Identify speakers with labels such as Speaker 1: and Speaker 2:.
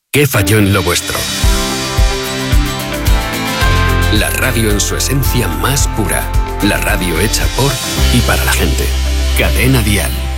Speaker 1: ¿Qué falló en lo vuestro? La radio en su esencia más pura. La radio hecha por y para la gente. Cadena Dial.